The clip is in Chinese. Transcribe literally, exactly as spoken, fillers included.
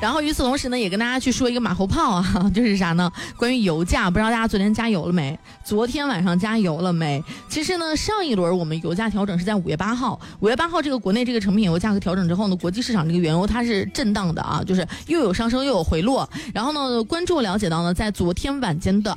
然后与此同时呢，也跟大家去说一个马后炮啊，就是啥呢？关于油价，不知道大家昨天加油了没？昨天晚上加油了没？其实呢，上一轮我们油价调整是在五月八号，五月八号这个国内这个成品油价格调整之后呢，国际市场这个原油它是震荡的啊，就是又有上升又有回落。然后呢，关注了解到呢，在昨天晚间的